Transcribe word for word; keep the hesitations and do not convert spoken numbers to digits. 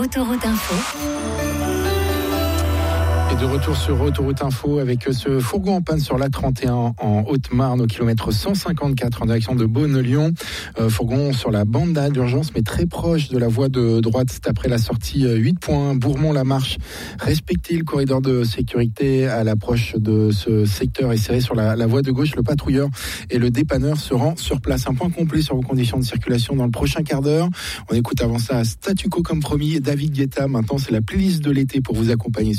Autoroute Info. Et de retour sur Autoroute Info avec ce fourgon en panne sur l'A trente et un en Haute-Marne au kilomètre cent cinquante-quatre en direction de Beaune-Lyon. Euh, fourgon sur la bande d'arrêt d'urgence mais très proche de la voie de droite. C'est après la sortie huit point un Bourmont-la-Marche. Respectez le corridor de sécurité à l'approche de ce secteur et serré sur la, la voie de gauche. Le patrouilleur et le dépanneur se rend sur place. Un point complet sur vos conditions de circulation dans le prochain quart d'heure. On écoute avant ça Statu Quo comme promis. David Guetta, maintenant c'est la playlist de l'été pour vous accompagner.